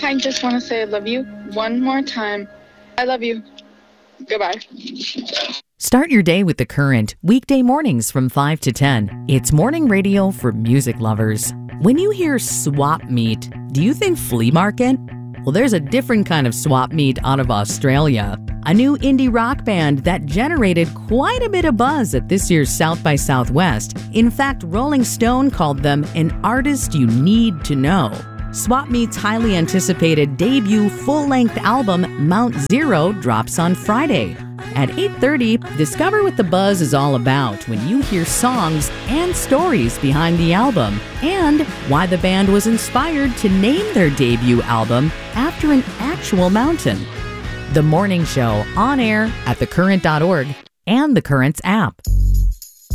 I just want to say I love you one more time. I love you. Goodbye. Start your day with The Current, weekday mornings from 5 to 10. It's morning radio for music lovers. When you hear swap meet, do you think flea market? Well, there's a different kind of swap meet out of Australia. A new indie rock band that generated quite a bit of buzz at this year's South by Southwest. In fact, Rolling Stone called them an artist you need to know. Swap Meet's highly anticipated debut full-length album, Mount Zero, drops on Friday. At 8:30, discover what the buzz is all about when you hear songs and stories behind the album, and why the band was inspired to name their debut album after an actual mountain. The Morning Show, on air at thecurrent.org and The Current's app.